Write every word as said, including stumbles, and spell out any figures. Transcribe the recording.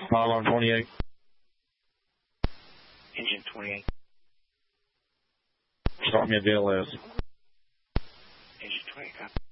Fire alarm twenty-eight. Engine twenty-eight. Start me a D L S. Engine twenty-eight, copy.